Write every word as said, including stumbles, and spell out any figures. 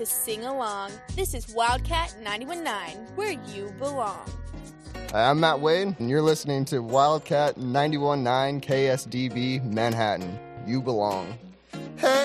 to sing along. This is Wildcat ninety-one point nine, where you belong. Hi, I'm Matt Wade, and you're listening to Wildcat ninety-one point nine K S D B Manhattan. You belong.